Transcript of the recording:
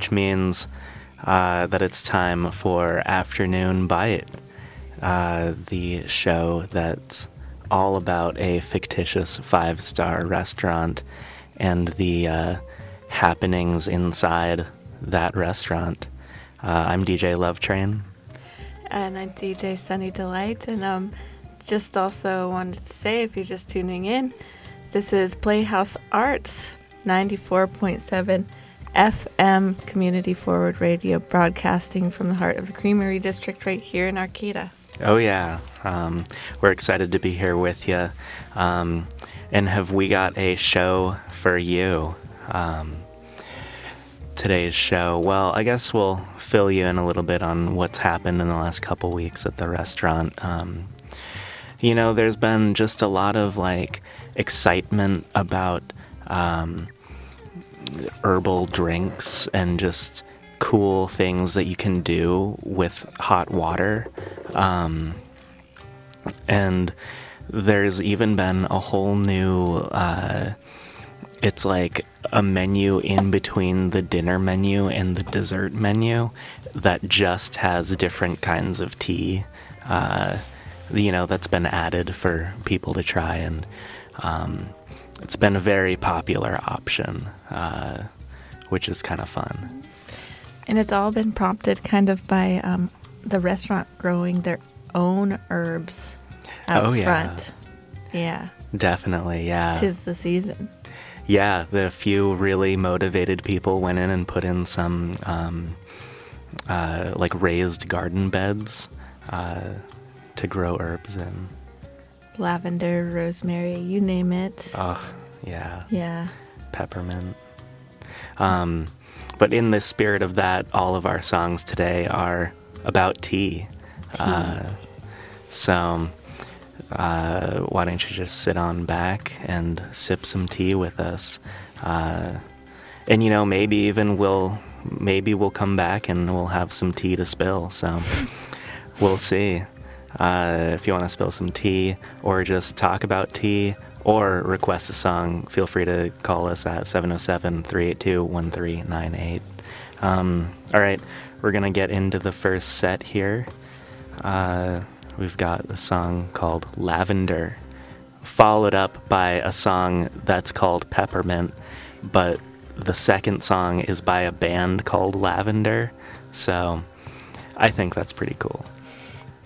which means that it's time for Afternoon Bite, the show that's all about a fictitious 5-star restaurant and the happenings inside that restaurant. I'm DJ Love Train. And I'm DJ Sunny Delight. And just also wanted to say, if you're just tuning in, this is Playhouse Arts, 94.7 FM Community Forward Radio, broadcasting from the heart of the Creamery District right here in Arcata. Oh, yeah. We're excited to be here with you. And have we got a show for you? Today's show, well, I guess we'll fill you in a little bit on what's happened in the last couple weeks at the restaurant. You know, there's been just a lot of, excitement about herbal drinks and just cool things that you can do with hot water. And there's even been a whole new, it's like a menu in between the dinner menu and the dessert menu that just has different kinds of tea, that's been added for people to try. And it's been a very popular option, which is kind of fun. And it's all been prompted kind of by the restaurant growing their own herbs out front. Yeah. Definitely, yeah. 'Tis the season. Yeah, the few really motivated people went in and put in some raised garden beds to grow herbs in. Lavender, rosemary, you name it. Oh, yeah. Yeah. Peppermint. But in the spirit of that, all of our songs today are about tea. So why don't you just sit on back and sip some tea with us? And maybe we'll come back and we'll have some tea to spill. So we'll see. If you want to spill some tea or just talk about tea or request a song, feel free to call us at 707-382-1398. All right, we're going to get into the first set here. We've got a song called Lavender, followed up by a song that's called Peppermint, but the second song is by a band called Lavender, so I think that's pretty cool.